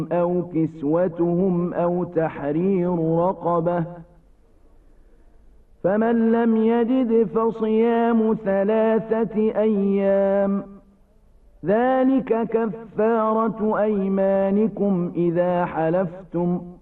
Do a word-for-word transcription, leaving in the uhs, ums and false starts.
أو كسوتهم أو تحرير رقبة، فمن لم يجد فصيام ثلاثة أيام، ذلك كفارة أيمانكم إذا حلفتم،